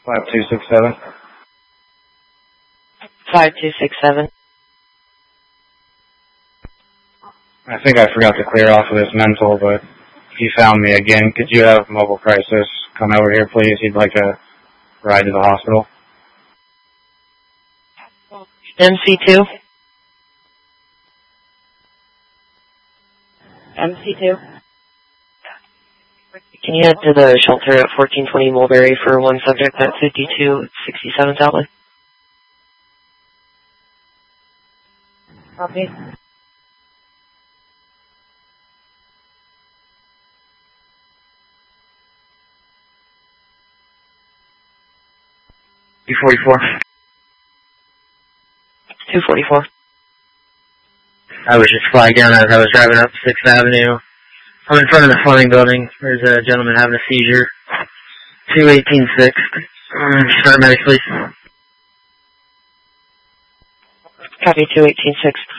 5267. 5267. I think I forgot to clear off of this mental, but he found me again. Could you have Mobile Crisis come over here, please? He'd like a ride to the hospital. MC2? MC2? Can you head to the shelter at 1420 Mulberry for one subject at 5267 Outlet? Copy. B44. 244. I was just flagged down as I was driving up 6th Avenue. I'm in front of the Fleming building. There's a gentleman having a seizure. 2186. Start medic, please. Copy 2186.